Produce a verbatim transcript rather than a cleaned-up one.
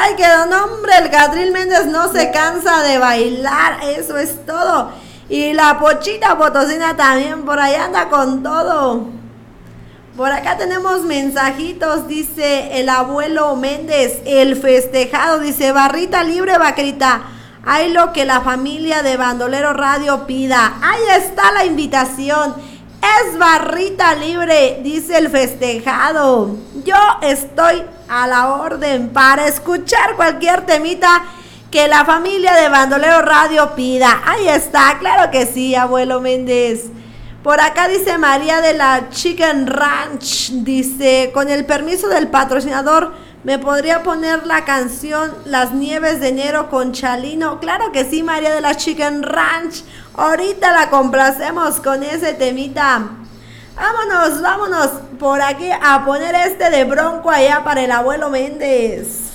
Ay, que no, hombre, el Catril Méndez no se cansa de bailar, eso es todo. Y la Pochita Potosina también, por ahí anda con todo. Por acá tenemos mensajitos, dice el abuelo Méndez, el festejado, dice, barrita libre, Vaquerita. Hay lo que la familia de Bandolero Radio pida. Ahí está la invitación. Es barrita libre, dice el festejado. Yo estoy a la orden para escuchar cualquier temita que la familia de Bandolero Radio pida. Ahí está, claro que sí, abuelo Méndez. Por acá dice María de la Chicken Ranch, dice, con el permiso del patrocinador, ¿me podría poner la canción Las Nieves de Enero con Chalino? Claro que sí, María de la Chicken Ranch. Ahorita la complacemos con ese temita. Vámonos, vámonos por aquí a poner este de Bronco allá para el abuelo Méndez.